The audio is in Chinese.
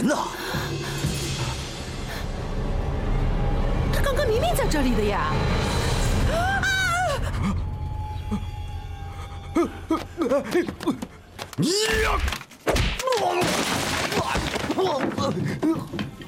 人呢？ 他刚刚明明在这里的呀！ 你呀！